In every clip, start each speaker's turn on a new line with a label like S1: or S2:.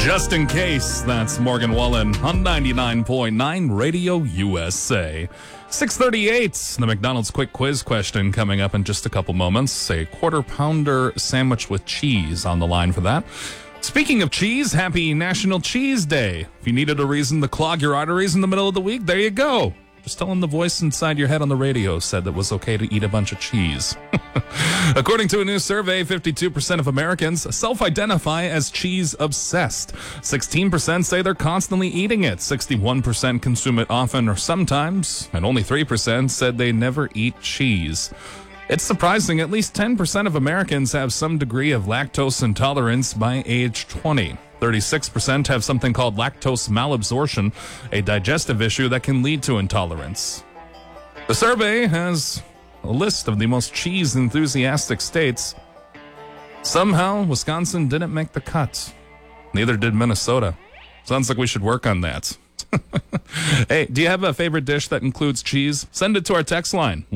S1: Just in case, that's Morgan Wallen on 99.9 Radio USA. 6:38, the McDonald's quick quiz question coming up in just a couple moments. A quarter-pounder sandwich with cheese on the line for that. Speaking of cheese, happy National Cheese Day. If you needed a reason to clog your arteries in the middle of the week, there you go. Just tell them the voice inside your head on the radio said that it was okay to eat a bunch of cheese. According to a new survey, 52% of Americans self-identify as cheese-obsessed. 16% say they're constantly eating it. 61% consume it often or sometimes. And only 3% said they never eat cheese. It's surprising at least 10% of Americans have some degree of lactose intolerance by age 20. 36% have something called lactose malabsorption, a digestive issue that can lead to intolerance. The survey has a list of the most cheese-enthusiastic states. Somehow, Wisconsin didn't make the cut. Neither did Minnesota. Sounds like we should work on that. Hey, do you have a favorite dish that includes cheese? Send it to our text line,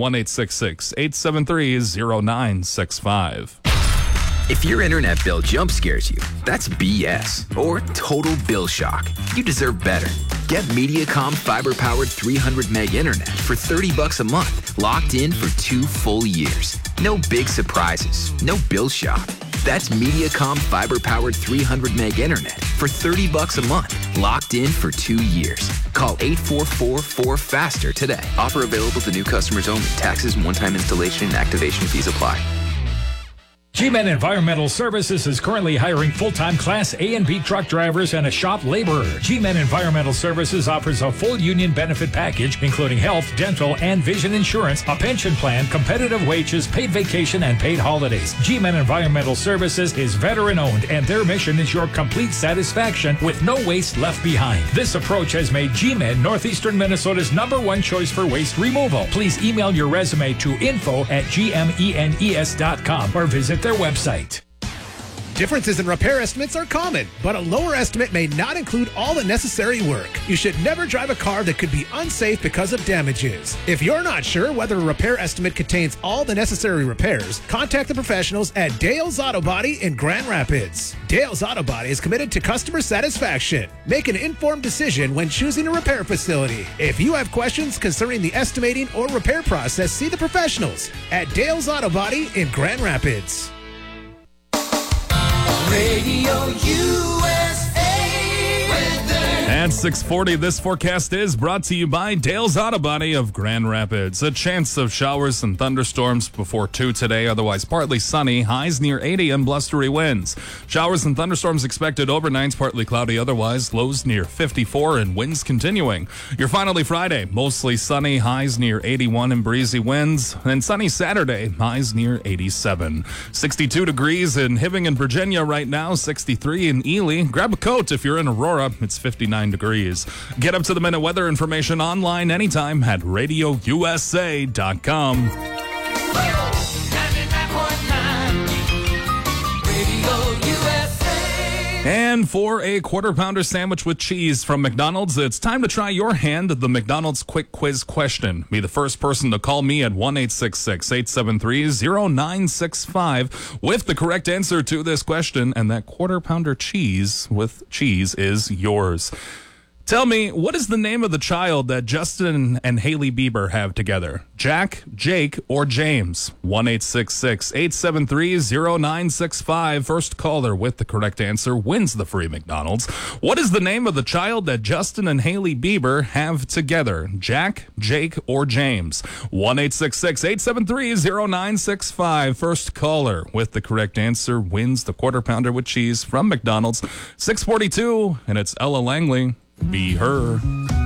S1: 1-866-873-0965.
S2: If your internet bill jump scares you, that's BS or total bill shock. You deserve better. Get Mediacom fiber-powered 300 meg internet for $30 a month, locked in for 2 full years. No big surprises, no bill shock. That's Mediacom fiber-powered 300 meg internet for $30 a month, locked in for 2 years. Call 844-4FASTER today. Offer available to new customers only. Taxes and one-time installation and activation fees apply.
S3: G-Men Environmental Services is currently hiring full-time Class A and B truck drivers and a shop laborer. G-Men Environmental Services offers a full union benefit package, including health, dental, and vision insurance, a pension plan, competitive wages, paid vacation, and paid holidays. G-Men Environmental Services is veteran-owned, and their mission is your complete satisfaction with no waste left behind. This approach has made G-Men Northeastern Minnesota's #1 choice for waste removal. Please email your resume to info@gmenes.com or visit their website.
S4: Differences in repair estimates are common, but a lower estimate may not include all the necessary work. You should never drive a car that could be unsafe because of damages. If you're not sure whether a repair estimate contains all the necessary repairs, contact the professionals at Dale's Auto Body in Grand Rapids. Dale's Auto Body is committed to customer satisfaction. Make an informed decision when choosing a repair facility. If you have questions concerning the estimating or repair process, see the professionals at Dale's Auto Body in Grand Rapids.
S5: Radio USA weather.
S1: At 6:40, this forecast is brought to you by Dale's Auto Body of Grand Rapids. A chance of showers and thunderstorms before 2 today, otherwise partly sunny, highs near 80 and blustery winds. Showers and thunderstorms expected overnight, partly cloudy otherwise, lows near 54 and winds continuing. Your finally Friday, mostly sunny, highs near 81 and breezy winds. And sunny Saturday, highs near 87. 62 degrees in Hibbing, Virginia right now, 63 in Ely. Grab a coat if you're in Aurora, it's 59 degrees. Get up to the minute weather information online anytime at radiousa.com. And for a quarter-pounder sandwich with cheese from McDonald's, it's time to try your hand at the McDonald's quick quiz question. Be the first person to call me at 1-866-873-0965 with the correct answer to this question, and that quarter-pounder cheese with cheese is yours. Tell me, what is the name of the child that Justin and Hailey Bieber have together? Jack, Jake, or James? 1-866-873-0965. First caller with the correct answer wins the free McDonald's. What is the name of the child that Justin and Hailey Bieber have together? Jack, Jake, or James? 1-866-873-0965. First caller with the correct answer wins the quarter pounder with cheese from McDonald's. 6:42, and it's Ella Langley. Be her.